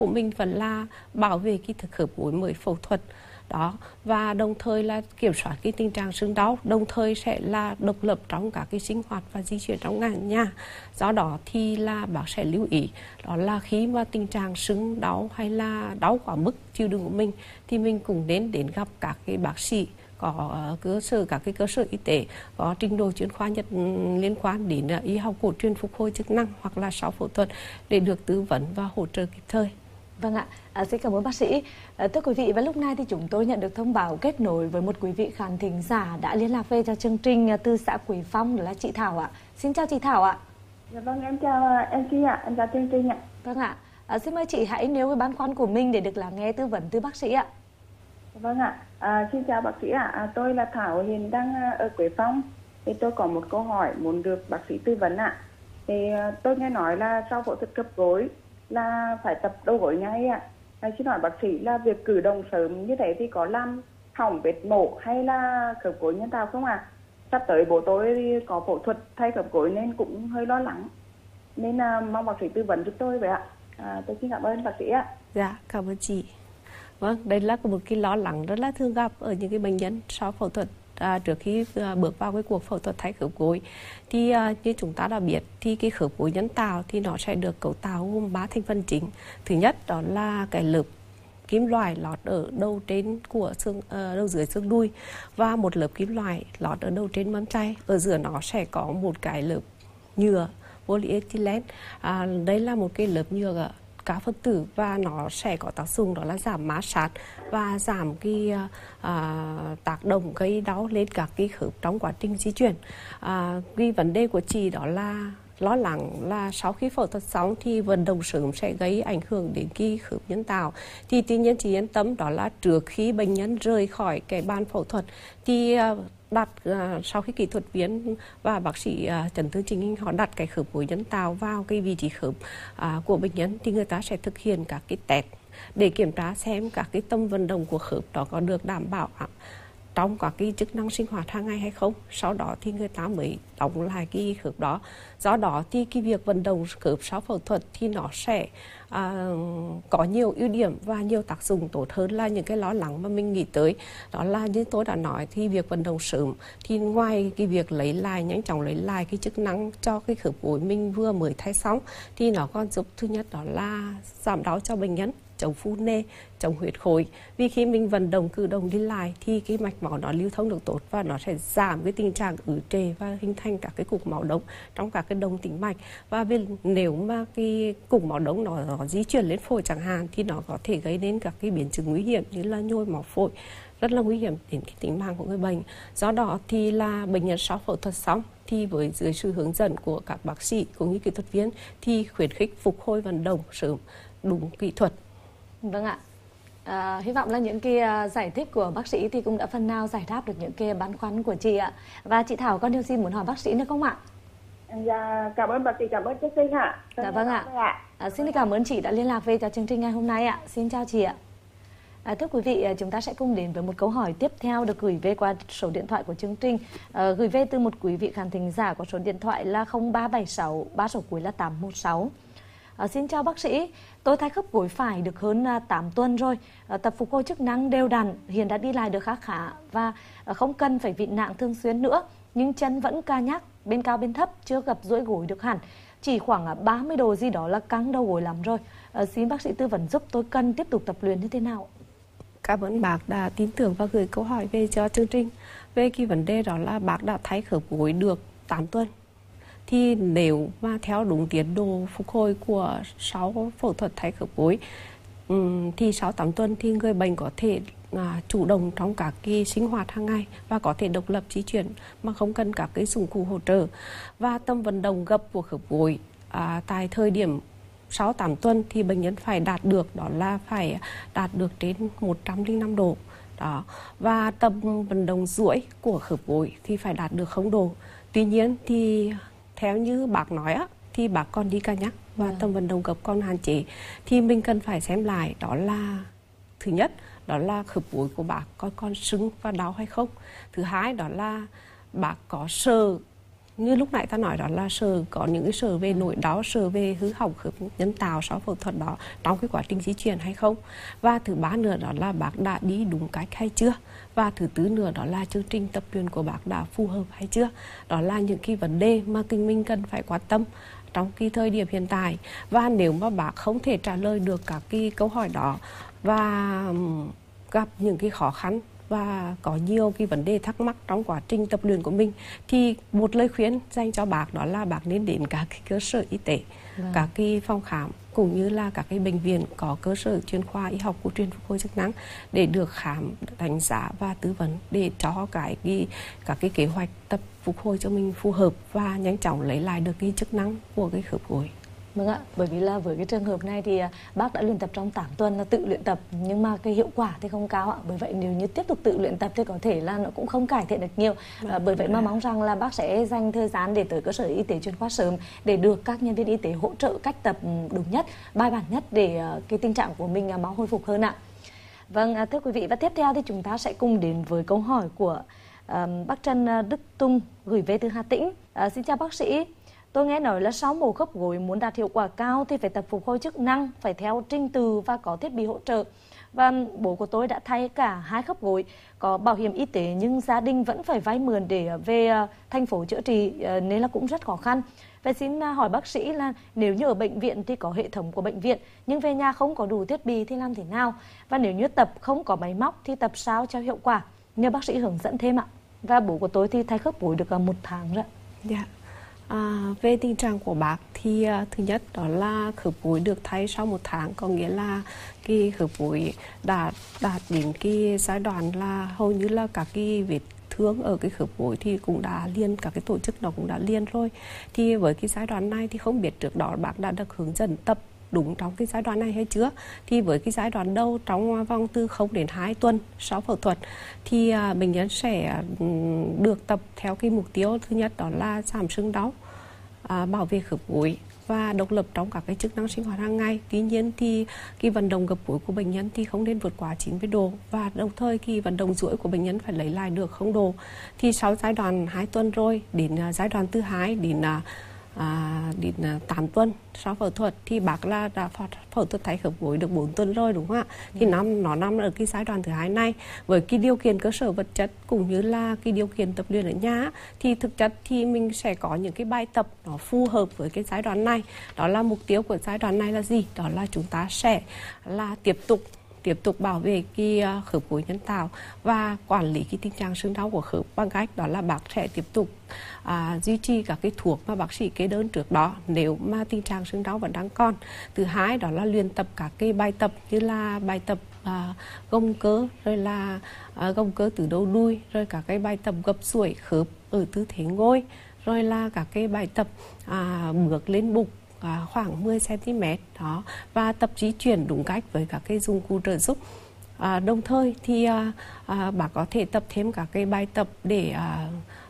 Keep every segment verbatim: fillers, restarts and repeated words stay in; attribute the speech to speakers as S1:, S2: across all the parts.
S1: của mình vẫn là bảo vệ cái thực khớp gối mới phẫu thuật đó, và đồng thời là kiểm soát cái tình trạng sưng đau, đồng thời sẽ là độc lập trong các cái sinh hoạt và di chuyển trong nhà. Do đó thì là bác sẽ lưu ý đó là khi mà tình trạng sưng đau hay là đau quá mức chịu đựng của mình thì mình cũng nên đến gặp các cái bác sĩ có cơ sở, các cái cơ sở y tế có trình độ chuyên khoa nhất liên quan đến y học cổ truyền phục hồi chức năng hoặc là sau phẫu thuật để được tư vấn và hỗ trợ kịp thời.
S2: Vâng ạ, à, xin cảm ơn bác sĩ. À, thưa quý vị, và lúc này thì chúng tôi nhận được thông báo kết nối với một quý vị khán thính giả đã liên lạc về cho chương trình từ xã Quế Phong, đó là chị Thảo ạ. Xin chào chị Thảo ạ.
S3: Dạ vâng, em chào em Chi ạ, em chào chương trình ạ.
S2: Vâng ạ, à, xin mời chị hãy nêu cái băn khoăn của mình để được lắng nghe tư vấn từ bác sĩ ạ.
S3: Vâng ạ, à, xin chào bác sĩ ạ, à, tôi là Thảo, hiện đang ở Quế Phong. Thì tôi có một câu hỏi muốn được bác sĩ tư vấn ạ. Thì tôi nghe nói là sau phẫu thuật khớp gối là phải tập đầu gối ngay ạ. À, xin hỏi bác sĩ là việc cử động sớm như thế thì có làm hỏng vết mổ hay là khớp gối nhân tạo không ạ? À? Sắp tới bố tôi có phẫu thuật thay khớp gối nên cũng hơi lo lắng. Nên là mong bác sĩ tư vấn giúp tôi vậy ạ. À, tôi xin cảm ơn bác sĩ ạ.
S1: Dạ, cảm ơn chị. Vâng, đây là một cái lo lắng rất là thường gặp ở những cái bệnh nhân sau phẫu thuật. À, trước khi à, bước vào cái cuộc phẫu thuật thay khớp gối thì à, như chúng ta đã biết thì cái khớp gối nhân tạo thì nó sẽ được cấu tạo gồm ba thành phần chính. Thứ nhất đó là cái lớp kim loại lót ở đầu trên của xương uh, đầu dưới xương đùi và một lớp kim loại lót ở đầu trên mâm tay. Ở giữa nó sẽ có một cái lớp nhựa polyethylene. À, đây là một cái lớp nhựa cá phân tử và nó sẽ có tác dụng đó là giảm mát sát và giảm cái à, tác động gây đau lên các cái khớp trong quá trình di chuyển. À, cái vấn đề của chị đó là lo lắng là sau khi phẫu thuật xong thì vận động sớm sẽ gây ảnh hưởng đến cái khớp nhân tạo. Thì tuy nhiên chị yên tâm đó là trước khi bệnh nhân rời khỏi cái bàn phẫu thuật thì đặt uh, sau khi kỹ thuật viên và bác sĩ uh, chấn thương chỉnh hình họ đặt cái khớp gối nhân tạo vào cái vị trí khớp uh, của bệnh nhân thì người ta sẽ thực hiện các cái test để kiểm tra xem các cái tâm vận động của khớp đó có được đảm bảo uh, trong các cái chức năng sinh hoạt hàng ngày hay không. Sau đó thì người ta mới đóng lại cái khớp đó. Do đó thì cái việc vận động khớp sau phẫu thuật thì nó sẽ à, có nhiều ưu điểm và nhiều tác dụng tốt hơn là những cái lo lắng mà mình nghĩ tới. Đó là như tôi đã nói thì việc vận động sớm thì ngoài cái việc lấy lại, nhanh chóng lấy lại cái chức năng cho cái khớp gối mình vừa mới thay xong thì nó còn giúp thứ nhất đó là giảm đau cho bệnh nhân, chống phù nề, chống huyết khối. Vì khi mình vận động cử động đi lại thì cái mạch máu nó lưu thông được tốt và nó sẽ giảm cái tình trạng ứ trệ và hình thành các cái cục máu đông trong các cái đồng tĩnh mạch. Và nếu mà cái cục máu đông nó, nó di chuyển lên phổi chẳng hạn thì nó có thể gây đến các cái biến chứng nguy hiểm như là nhồi máu phổi, rất là nguy hiểm đến cái tính mạng của người bệnh. Do đó thì là bệnh nhân sau phẫu thuật xong thì với dưới sự hướng dẫn của các bác sĩ cũng như kỹ thuật viên thì khuyến khích phục hồi vận động sớm đúng kỹ thuật.
S2: Vâng ạ. À, hy vọng là những cái giải thích của bác sĩ thì cũng đã phần nào giải đáp được những cái băn khoăn của chị ạ. Và chị Thảo có điều gì muốn hỏi bác sĩ nữa không ạ?
S3: Dạ, cảm ơn bác sĩ, cảm ơn chương trình ạ.
S2: Dạ vâng ạ. À, xin cảm ơn chị đã liên lạc về cho chương trình ngày hôm nay ạ. Xin chào chị ạ. À, thưa quý vị, chúng ta sẽ cùng đến với một câu hỏi tiếp theo được gửi về qua số điện thoại của chương trình. À, gửi về từ một quý vị khán thính giả có số điện thoại là không ba bảy sáu, ba số cuối là tám một sáu. À, xin chào bác sĩ, tôi thay khớp gối phải được hơn à, tám tuần rồi, à, tập phục hồi chức năng đều đặn, hiện đã đi lại được khá khá và à, không cần phải vịn nặng thường xuyên nữa, nhưng chân vẫn ca nhắc, bên cao bên thấp, chưa gặp duỗi gối được hẳn, chỉ khoảng à, ba mươi độ gì đó là căng đầu gối lắm rồi. À, xin bác sĩ tư vấn giúp tôi cần tiếp tục tập luyện như thế nào?
S1: Cảm ơn bác đã tin tưởng và gửi câu hỏi về cho chương trình. Về cái vấn đề đó là bác đã thay khớp gối được tám tuần. Thì nếu mà theo đúng tiến độ phục hồi của sau phẫu thuật thay khớp gối um, thì sau tám tuần thì người bệnh có thể à, chủ động trong các cái sinh hoạt hàng ngày và có thể độc lập di chuyển mà không cần các cái dụng cụ hỗ trợ. Và tâm vận động gập của khớp gối à, tại thời điểm sau tám tuần thì bệnh nhân phải đạt được đó là phải đạt được đến một trăm lẻ năm độ. Đó. Và tâm vận động duỗi của khớp gối thì phải đạt được không độ. Tuy nhiên thì theo như bác nói á, thì bác còn đi ca nhắc và à. tâm vận động gập còn hạn chế. Thì mình cần phải xem lại đó là thứ nhất đó là khớp gối của bác có còn sưng và đau hay không. Thứ hai đó là bác có sờ như lúc nãy ta nói đó là sờ có những cái sờ về nỗi đau, sờ về hư hỏng khớp nhân tạo sau phẫu thuật đó trong cái quá trình di chuyển hay không. Và thứ ba nữa đó là bác đã đi đúng cách hay chưa. Và thứ tư nữa đó là chương trình tập luyện của bác đã phù hợp hay chưa. Đó là những cái vấn đề mà kinh mình cần phải quan tâm trong cái thời điểm hiện tại. Và nếu mà bác không thể trả lời được các cái câu hỏi đó và gặp những cái khó khăn và có nhiều cái vấn đề thắc mắc trong quá trình tập luyện của mình, thì một lời khuyên dành cho bác đó là bác nên đến các cái cơ sở y tế, vâng. các cái phòng khám cũng như là các cái bệnh viện có cơ sở chuyên khoa y học cổ truyền phục hồi chức năng để được khám, đánh giá và tư vấn để cho cái, cái các cái kế hoạch tập phục hồi cho mình phù hợp và nhanh chóng lấy lại được cái chức năng của cái khớp gối.
S2: Vâng ạ, bởi vì là với cái trường hợp này thì bác đã luyện tập trong tám tuần là tự luyện tập, nhưng mà cái hiệu quả thì không cao ạ. Bởi vậy nếu như tiếp tục tự luyện tập thì có thể là nó cũng không cải thiện được nhiều. À, bởi vậy mà mong rằng là bác sẽ dành thời gian để tới cơ sở y tế chuyên khoa sớm để được các nhân viên y tế hỗ trợ cách tập đúng nhất, bài bản nhất để cái tình trạng của mình mau hồi phục hơn ạ. Vâng, thưa quý vị, và tiếp theo thì chúng ta sẽ cùng đến với câu hỏi của uh, bác Trần Đức Tung gửi về từ Hà Tĩnh. Uh, xin chào bác sĩ. Tôi nghe nói là sau mổ khớp gối muốn đạt hiệu quả cao thì phải tập phục hồi chức năng, phải theo trình tự và có thiết bị hỗ trợ. Và bố của tôi đã thay cả hai khớp gối, có bảo hiểm y tế nhưng gia đình vẫn phải vay mượn để về thành phố chữa trị nên là cũng rất khó khăn. Vậy xin hỏi bác sĩ là nếu như ở bệnh viện thì có hệ thống của bệnh viện nhưng về nhà không có đủ thiết bị thì làm thế nào? Và nếu như tập không có máy móc thì tập sao cho hiệu quả? Nhờ bác sĩ hướng dẫn thêm ạ. Và bố của tôi thì thay khớp gối được một tháng rồi.
S1: Dạ. Yeah. À, về tình trạng của bác thì uh, thứ nhất đó là khớp gối được thay sau một tháng, có nghĩa là cái khớp gối đã đạt đến cái giai đoạn là hầu như là các cái vết thương ở cái khớp gối thì cũng đã liên, các cái tổ chức đó cũng đã liên rồi. Thì với cái giai đoạn này thì không biết trước đó bác đã được hướng dẫn tập đúng trong cái giai đoạn này hay chưa. Thì với cái giai đoạn đầu trong vòng từ không đến hai tuần sau phẫu thuật thì uh, bệnh nhân sẽ um, được tập theo cái mục tiêu thứ nhất đó là giảm sưng đau, uh, bảo vệ khớp gối và độc lập trong các cái chức năng sinh hoạt hàng ngày. Tuy nhiên thì cái vận động gập gối của bệnh nhân thì không nên vượt quá chín mươi độ và đồng thời cái vận động duỗi của bệnh nhân phải lấy lại được không độ. Thì sau giai đoạn hai tuần rồi đến uh, giai đoạn thứ hai đến uh, À, đến tám tuần sau phẫu thuật thì bác là đã phẫu thuật thay khớp gối được bốn tuần rồi đúng không ạ? Thì nó, nó nằm ở cái giai đoạn thứ hai này với cái điều kiện cơ sở vật chất cũng như là cái điều kiện tập luyện ở nhà thì thực chất thì mình sẽ có những cái bài tập nó phù hợp với cái giai đoạn này. Đó là mục tiêu của giai đoạn này là gì? Đó là chúng ta sẽ là tiếp tục tiếp tục bảo vệ cái khớp gối nhân tạo và quản lý cái tình trạng sưng đau của khớp bằng cách đó là bác sẽ tiếp tục à, duy trì các cái thuốc mà bác sĩ kê đơn trước đó nếu mà tình trạng sưng đau vẫn đang còn. Thứ hai đó là luyện tập các cái bài tập như là bài tập à, gồng cơ, rồi là à, gồng cơ từ đầu đuôi, rồi các cái bài tập gập duỗi khớp ở tư thế ngồi, rồi là các cái bài tập à, bước lên bục À, khoảng mười xăng ti mét đó và tập di chuyển đúng cách với các cái dụng cụ trợ giúp. À, đồng thời thì à, à, bác có thể tập thêm các cái bài tập để à,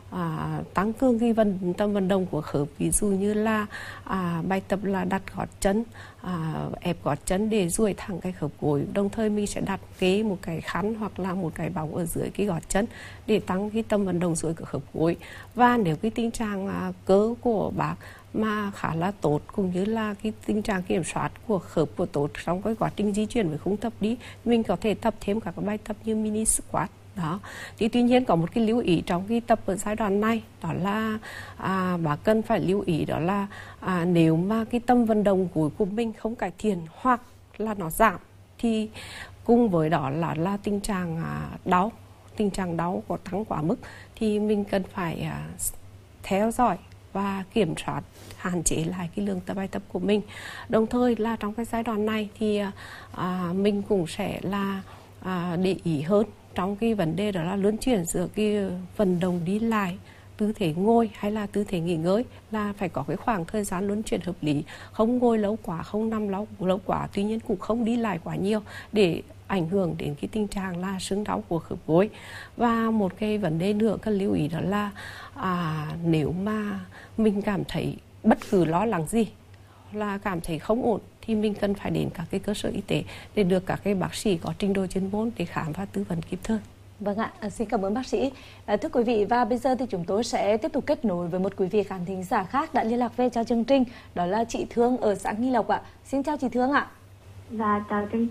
S1: à, tăng cường cái vận tâm vận động của khớp, ví dụ như là à, bài tập là đặt gót chân, à, ép gót chân để duỗi thẳng cái khớp gối. Đồng thời mình sẽ đặt kế một cái khăn hoặc là một cái bóng ở dưới cái gót chân để tăng cái tâm vận động duỗi của khớp gối. Và nếu cái tình trạng à, cơ của bác mà khá là tốt cũng như là cái tình trạng kiểm soát của khớp của tốt trong cái quá trình di chuyển với khung tập đi, mình có thể tập thêm các bài tập như mini squat đó. Thì tuy nhiên có một cái lưu ý trong cái tập ở giai đoạn này đó là à, bác cần phải lưu ý đó là à, nếu mà cái tâm vận động gối của mình không cải thiện hoặc là nó giảm thì cùng với đó là là tình trạng à, đau tình trạng đau có tăng quá mức thì mình cần phải à, theo dõi và kiểm soát hạn chế lại cái lượng tập bài tập của mình. Đồng thời là trong cái giai đoạn này thì à, mình cũng sẽ là à, để ý hơn trong cái vấn đề đó là luân chuyển giữa cái vận động đi lại, tư thế ngồi hay là tư thế nghỉ ngơi, là phải có cái khoảng thời gian luân chuyển hợp lý, không ngồi lâu quá, không nằm lâu, lâu quá, tuy nhiên cũng không đi lại quá nhiều để ảnh hưởng đến cái tình trạng là sưng đau của khớp gối. Và một cái vấn đề nữa cần lưu ý đó là à, nếu mà mình cảm thấy bất cứ lo lắng gì, là cảm thấy không ổn thì mình cần phải đến các cái cơ sở y tế để được các cái bác sĩ có trình độ chuyên môn để khám và tư vấn kịp thời.
S2: Vâng ạ, xin cảm ơn bác sĩ. À, thưa quý vị, và bây giờ thì chúng tôi sẽ tiếp tục kết nối với một quý vị khán thính giả khác đã liên lạc về cho chương trình, đó là chị Thương ở xã Nghi Lộc ạ. Xin chào chị Thương ạ.
S4: Dạ, chào chương